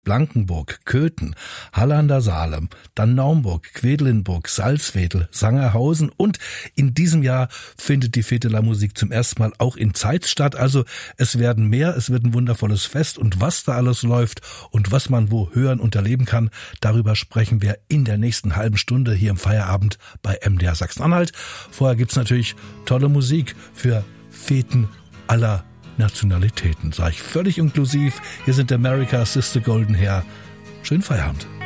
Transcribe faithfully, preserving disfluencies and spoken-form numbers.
Blankenburg, Köthen, Halle an der Saale, dann Naumburg, Quedlinburg, Salzwedel, Sangerhausen und in diesem Jahr findet die Fete la Musique zum ersten Mal auch in Zeitz statt. Also es werden mehr, es wird ein wundervolles Fest und was da alles läuft und was man wo hören und erleben kann, darüber sprechen wir in der nächsten halben Stunde hier im Feierabend bei M D R Sachsen-Anhalt. Vorher gibt's natürlich tolle Musik für Feten aller Nationalitäten, sag ich völlig inklusiv. Hier sind America, Sister Golden Hair. Schönen Feierabend.